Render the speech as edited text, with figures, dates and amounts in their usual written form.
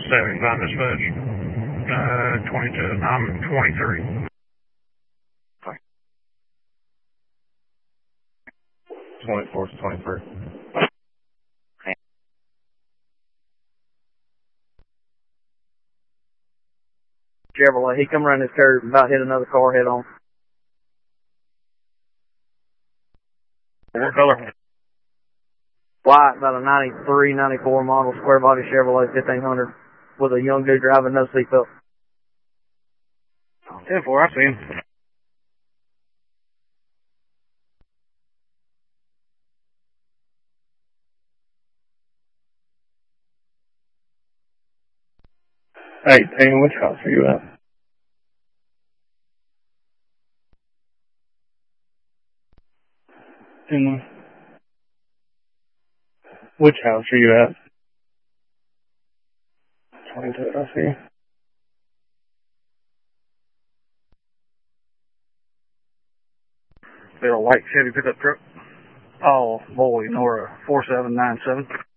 75 dispatch. 22. I'm 23. 24 to 23. Chevrolet. He come around this curve and about hit another car head on. What color? White, about a 93, 94 model, square body Chevrolet 1500 with a young dude driving, no seatbelt. 10-4, I see him. Hey, Team, which house are you at? Which house are you at? 22, I see you. They're a white Chevy pickup truck. Oh, boy, Nora 4797.